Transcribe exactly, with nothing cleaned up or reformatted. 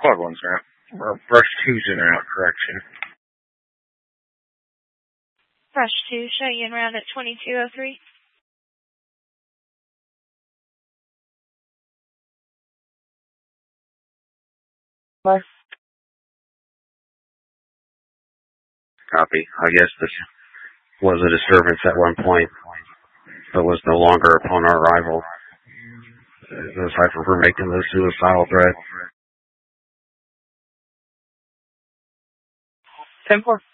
Squad one's out. Or Brush two's in route, correction. Brush two, show you en route at twenty-two oh three. Bye. Copy. I guess this was a disturbance at one point, but was no longer upon our arrival. The cipher for making the suicidal threat. ten four.